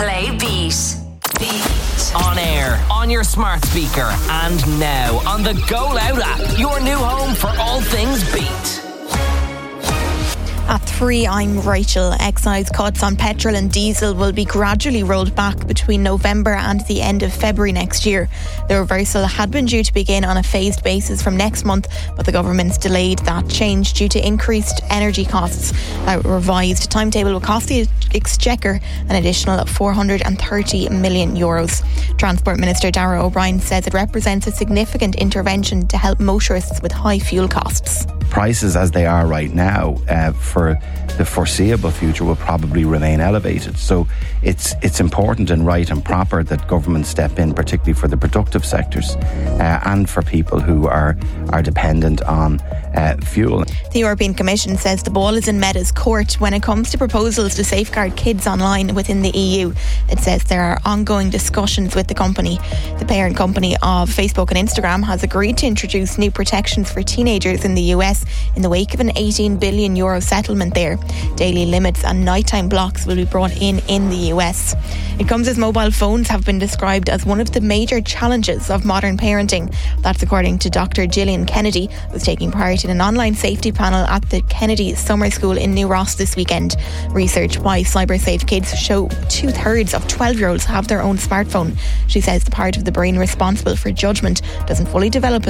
Play Beat. On air, on your smart speaker, and now on the Go Loud app, your new home for all things Beat. At 3, I'm Rachel. Excise cuts on petrol and diesel will be gradually rolled back between November and the end of February next year. The reversal had been due to begin on a phased basis from next month, but the government's delayed that change due to increased energy costs. That revised timetable will cost the Exchequer an additional €430 million. Transport Minister Darragh O'Brien says it represents a significant intervention to help motorists with high fuel costs. Prices as they are right now for the foreseeable future will probably remain elevated. So it's important and right and proper that government step in, particularly for the productive sectors and for people who are dependent on fuel. The European Commission says the ball is in Meta's court when it comes to proposals to safeguard kids online within the EU. It says there are ongoing discussions with the company. The parent company of Facebook and Instagram has agreed to introduce new protections for teenagers in the US in the wake of an €18 billion settlement there. Daily limits and nighttime blocks will be brought in the US. It comes as mobile phones have been described as one of the major challenges of modern parenting. That's according to Dr. Gillian Kennedy, who was taking part in an online safety panel at the Kennedy Summer School in New Ross this weekend. Research by CyberSafe Kids show 2/3 of 12-year-olds have their own smartphone. She says the part of the brain responsible for judgment doesn't fully develop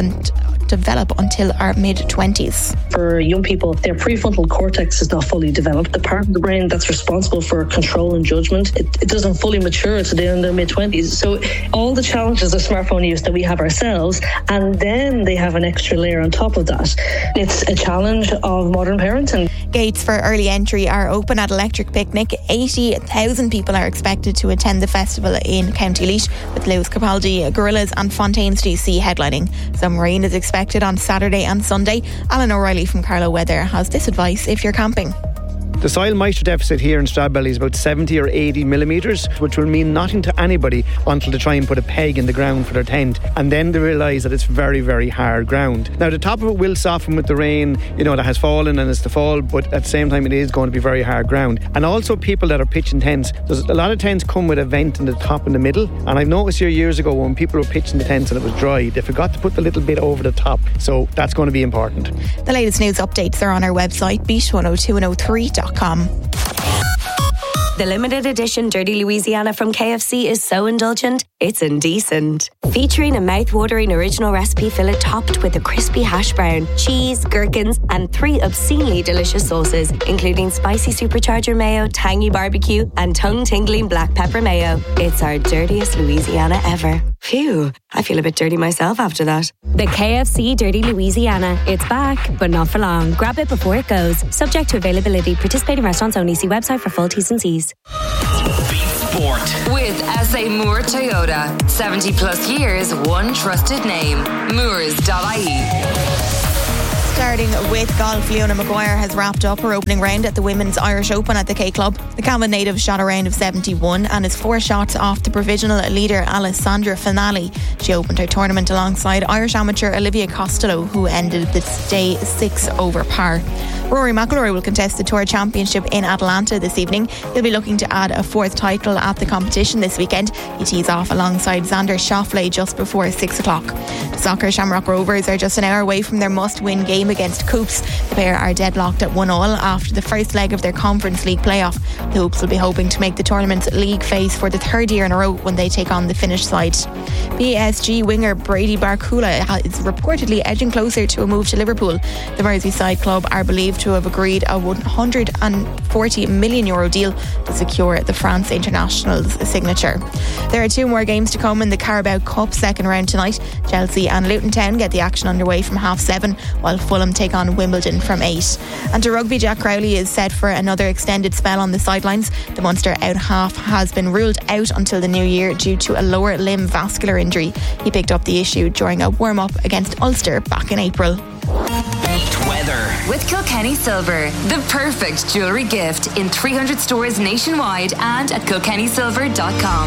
until our mid-20s. For young people, their prefrontal cortex is not fully developed. The part of the brain that's responsible for control and judgment, it doesn't fully mature until they're in their mid-20s. So all the challenges of smartphone use that we have ourselves, and then they have an extra layer on top of that. It's a challenge of modern parenting. Gates for early entry are open at Electric Picnic. 80,000 people are expected to attend the festival in County Laois, with Lewis Capaldi, Gorillaz and Fontaines DC headlining. Some rain is expected on Saturday and Sunday. Alan O'Reilly from Carlow Weather has this advice if you're camping. The soil moisture deficit here in Stradbally is about 70 or 80 millimetres, which will mean nothing to anybody until they try and put a peg in the ground for their tent, and then they realise that it's very, very hard ground. Now the top of it will soften with the rain, that has fallen and is to fall, but at the same time it is going to be very hard ground. And also people that are pitching tents, there's a lot of tents come with a vent in the top and the middle, and I've noticed here years ago when people were pitching the tents and it was dry, they forgot to put the little bit over the top, so that's going to be important. The latest news updates are on our website, beat102103.com. The limited edition Dirty Louisiana from KFC is so indulgent, it's indecent. Featuring a mouth-watering original recipe fillet topped with a crispy hash brown, cheese, gherkins, and 3 obscenely delicious sauces, including spicy supercharger mayo, tangy barbecue, and tongue-tingling black pepper mayo. It's our dirtiest Louisiana ever. Phew, I feel a bit dirty myself after that. The KFC Dirty Louisiana. It's back, but not for long. Grab it before it goes. Subject to availability. Participating restaurants only. See website for full T's and C's. Beat Sport With SA Moore Toyota. 70 plus years, one trusted name. Moores.ie. Starting with golf, Leona Maguire has wrapped up her opening round at the Women's Irish Open at the K Club. The Cavan native shot a round of 71 and is 4 shots off the provisional leader Alessandra Finale. She opened her tournament alongside Irish amateur Olivia Costello, who ended the day 6 over par. Rory McIlroy will contest the Tour Championship in Atlanta this evening. He'll be looking to add a 4th title at the competition this weekend. He tees off alongside Xander Schauffele just before 6 o'clock. The soccer Shamrock Rovers are just an hour away from their must-win game against Coops. The pair are deadlocked at 1-1 after the first leg of their Conference League playoff. The Hoops will be hoping to make the tournament's league phase for the 3rd year in a row when they take on the Finnish side. PSG winger Brady Barcola is reportedly edging closer to a move to Liverpool. The Merseyside club are believed to have agreed a €140 million deal to secure the France international's signature. There are 2 more games to come in the Carabao Cup second round tonight. Chelsea and Luton Town get the action underway from 7:30, while Fulham take on Wimbledon from 8. And to rugby, Jack Crowley is set for another extended spell on the sidelines. The Munster out half has been ruled out until the new year due to a lower limb vascular injury. He picked up the issue during a warm-up against Ulster back in April. Weather with Kilkenny Silver, the perfect jewellery gift in 300 stores nationwide and at kilkennysilver.com.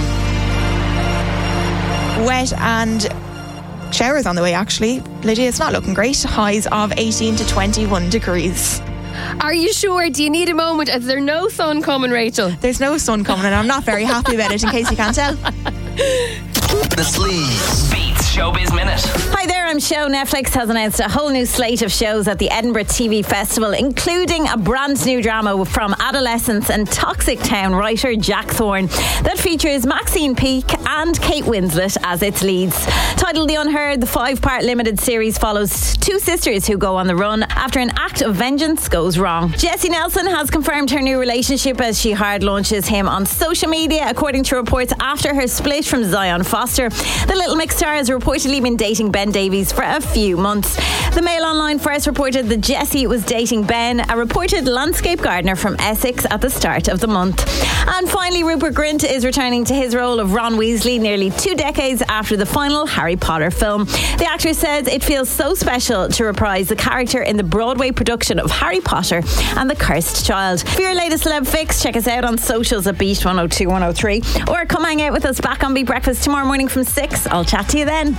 Wet and showers on the way actually. Lydia, it's not looking great. Highs of 18 to 21 degrees. Are you sure? Do you need a moment? Is there no sun coming, Rachel? There's no sun coming, and I'm not very happy about it, in case you can't tell. The Sleaze Beats Showbiz Minute. Hi there, I'm Show. Netflix has announced a whole new slate of shows at the Edinburgh TV Festival, including a brand new drama from adolescence and Toxic Town writer Jack Thorne that features Maxine Peake and Kate Winslet as its leads. Titled The Unheard, the 5-part limited series follows two sisters who go on the run after an act of vengeance goes wrong. Jessie Nelson has confirmed her new relationship as she hard launches him on social media, according to reports after her split from Zion Foster. The Little Mix star has reportedly been dating Ben Davies for a few months. The Mail Online first reported that Jessie was dating Ben, a reported landscape gardener from Essex, at the start of the month. And finally, Rupert Grint is returning to his role of Ron Weasley nearly 2 decades after the final Harry Potter film. The actor says it feels so special to reprise the character in the Broadway production of Harry Potter and the Cursed Child. For your latest celeb fix, check us out on socials at Beat 102 103, or come hang out with us back on Beat Breakfast tomorrow morning from 6. I'll chat to you then.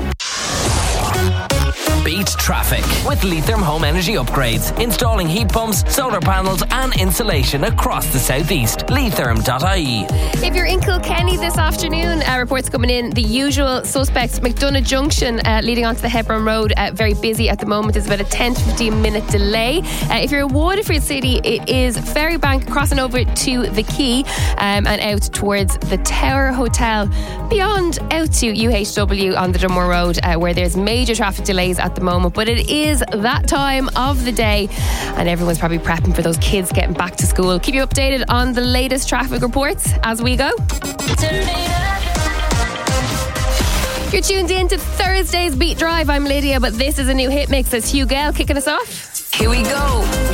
Beat traffic with Leitrim Home Energy Upgrades. Installing heat pumps, solar panels and insulation across the southeast. Leitrim.ie. If you're in Kilkenny this afternoon, reports coming in. The usual suspects, McDonough Junction leading onto the Hebron Road, very busy at the moment. There's about a 10 to 15 minute delay. If you're in Waterford City, it is Ferrybank crossing over to the Quay and out towards the Tower Hotel, beyond out to UHW on the Dunmore Road, where there's major traffic delays at the moment. But it is that time of the day and everyone's probably prepping for those kids getting back to school. Keep you updated on the latest traffic reports as we go. You're tuned in to Thursday's Beat Drive. I'm Lydia, but this is a new hit mix. It's Hugh Gale kicking us off. Here we go.